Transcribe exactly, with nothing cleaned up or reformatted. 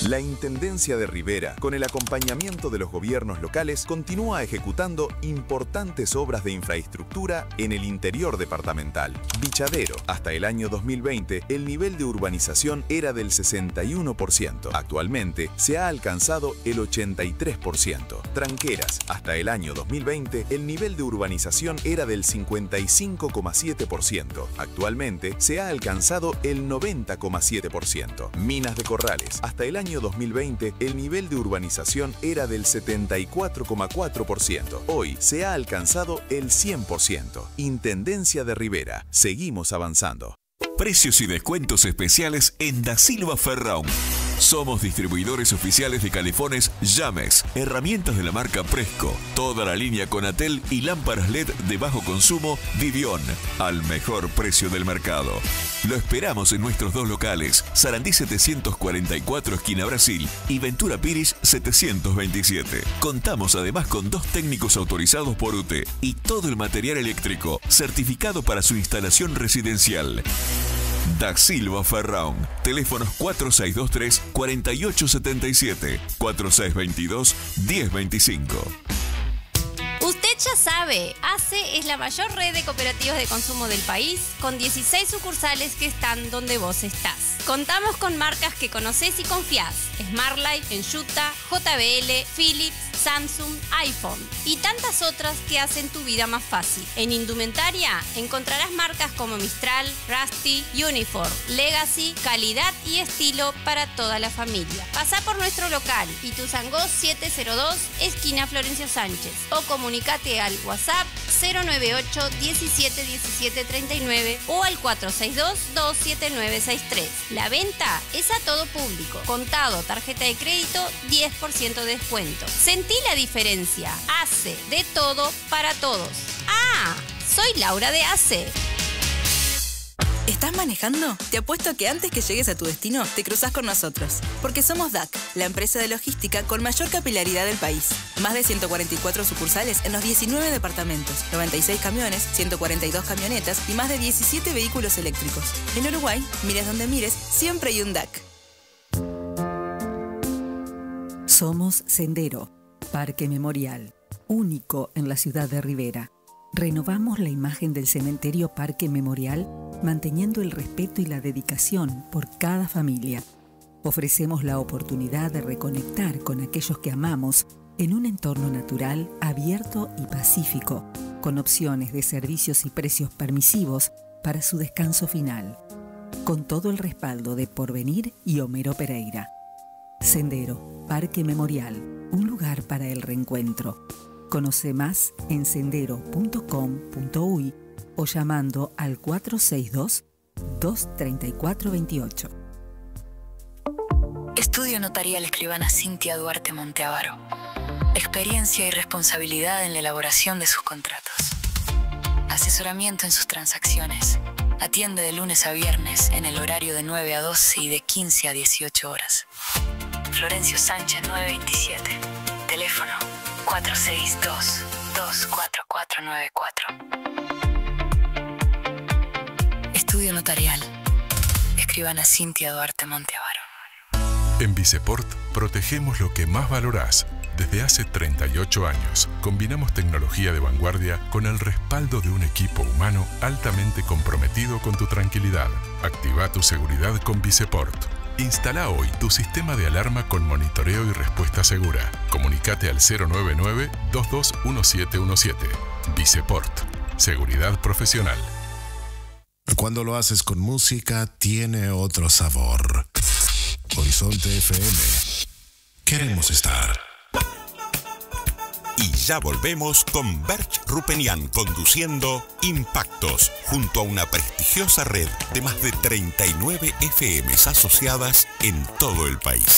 La Intendencia de Rivera, con el acompañamiento de los gobiernos locales, continúa ejecutando importantes obras de infraestructura en el interior departamental. Bichadero. Hasta el año dos mil veinte, el nivel de urbanización era del sesenta y uno por ciento. Actualmente, se ha alcanzado el ochenta y tres por ciento. Tranqueras. Hasta el año dos mil veinte, el nivel de urbanización era del cincuenta y cinco coma siete por ciento. Actualmente, se ha alcanzado el noventa coma siete por ciento. Minas de Corrales. Hasta el año dos mil veinte, el nivel de urbanización era del setenta y cuatro coma cuatro por ciento. Hoy se ha alcanzado el cien por ciento. Intendencia de Rivera. Seguimos avanzando. Precios y descuentos especiales en Da Silva Ferraum. Somos distribuidores oficiales de calefones Llames, herramientas de la marca Presco, toda la línea Conatel y lámparas L E D de bajo consumo Vivion, al mejor precio del mercado. Lo esperamos en nuestros dos locales, Sarandí setecientos cuarenta y cuatro esquina Brasil y Ventura Piris setecientos veintisiete. Contamos además con dos técnicos autorizados por U T E y todo el material eléctrico certificado para su instalación residencial. Da Silva Ferraum. Teléfonos cuatro seis dos tres, cuatro ocho siete siete, cuatro seis dos dos, uno cero dos cinco. Usted ya sabe, A C E es la mayor red de cooperativas de consumo del país, con dieciséis sucursales que están donde vos estás. Contamos con marcas que conocés y confiás: Smartlife, Enjuta, J B L, Philips, Samsung, iPhone y tantas otras que hacen tu vida más fácil. En indumentaria encontrarás marcas como Mistral, Rusty, Uniform, Legacy, calidad y estilo para toda la familia. Pasá por nuestro local, Ituzaingó setecientos dos, esquina Florencio Sánchez, o comunicate al WhatsApp cero nueve ocho, diecisiete, diecisiete, treinta y nueve o al cuatro seis dos, dos siete nueve seis tres. La venta es a todo público. Contado, tarjeta de crédito, diez por ciento de descuento. Sentí la diferencia. A C E, de todo para todos. Ah, soy Laura de A C E. ¿Estás manejando? Te apuesto que antes que llegues a tu destino, te cruzás con nosotros. Porque somos D A C, la empresa de logística con mayor capilaridad del país. Más de ciento cuarenta y cuatro sucursales en los diecinueve departamentos, noventa y seis camiones, ciento cuarenta y dos camionetas y más de diecisiete vehículos eléctricos. En Uruguay, mires donde mires, siempre hay un D A C. Somos Sendero, Parque Memorial, único en la ciudad de Rivera. Renovamos la imagen del cementerio Parque Memorial, manteniendo el respeto y la dedicación por cada familia. Ofrecemos la oportunidad de reconectar con aquellos que amamos en un entorno natural, abierto y pacífico, con opciones de servicios y precios permisivos para su descanso final. Con todo el respaldo de Porvenir y Homero Pereira. Sendero, Parque Memorial, un lugar para el reencuentro. Conoce más en sendero punto com punto uy o llamando al cuatro seis dos, dos tres cuatro dos ocho. Estudio Notarial Escribana Cintia Duarte Monteavaro. Experiencia y responsabilidad en la elaboración de sus contratos. Asesoramiento en sus transacciones. Atiende de lunes a viernes en el horario de nueve a doce y de quince a dieciocho horas. Florencio Sánchez nueve veintisiete. Teléfono cuatro seis dos, dos cuatro cuatro nueve cuatro. Estudio Notarial. Escribana Cintia Duarte Monteavaro. En Viceport protegemos lo que más valorás. Desde hace treinta y ocho años, combinamos tecnología de vanguardia con el respaldo de un equipo humano altamente comprometido con tu tranquilidad. Activa tu seguridad con Viceport. Instala hoy tu sistema de alarma con monitoreo y respuesta segura. Comunicate al cero nueve nueve, dos dos uno siete uno siete. Viceport. Seguridad profesional. Cuando lo haces con música, tiene otro sabor. Horizonte F M. Queremos estar. Y ya volvemos con Berch Rupenian conduciendo Impactos, junto a una prestigiosa red de más de treinta y nueve F Ms asociadas en todo el país.